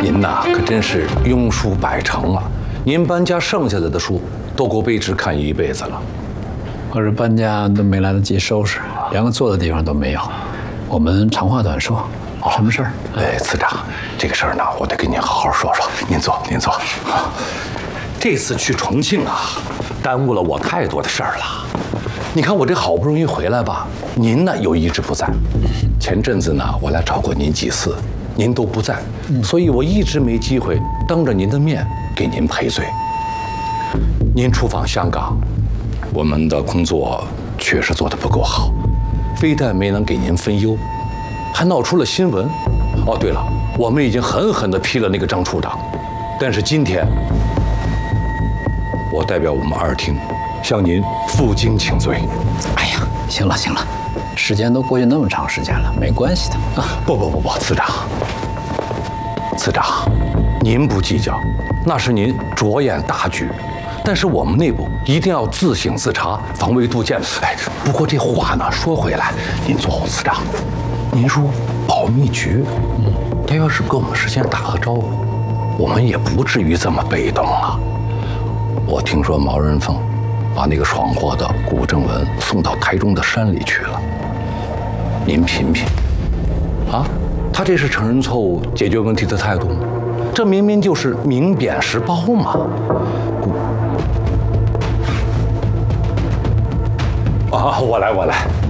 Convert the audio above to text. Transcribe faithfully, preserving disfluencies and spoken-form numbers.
您呐，可真是庸书百成啊！您搬家剩下来的书都够卑职看一辈子了。 可是搬家都没来得及收拾，连个坐的地方都没有。我们长话短说，什么事儿？ 哎，次长，这个事儿呢，我得跟您好好说说。您坐，您坐。这次去重庆啊，耽误了我太多的事儿了。你看我这好不容易回来吧，您呢又一直不在。前阵子呢，我来找过您几次，您都不在，所以我一直没机会当着您的面给您赔罪。您出访香港，我们的工作确实做得不够好，非但没能给您分忧，还闹出了新闻。哦，对了，我们已经狠狠地批了那个张处长。但是今天，我代表我们二厅向您负荆请罪。 哎呀，行了行了，时间都过去那么长时间了，没关系的啊。 不不不不，次长，次长，您不计较，那是您着眼大局。但是我们内部一定要自省自查，防微杜渐。哎，不过这话呢说回来，您坐后，次长，您说保密局，嗯，他要是跟我们事先打个招呼，我们也不至于这么被动啊。我听说毛人凤把那个闯祸的古正文送到台中的山里去了，您品品，啊，他这是承认错误、解决问题的态度吗？这明明就是明贬实褒嘛。啊，我来，我来。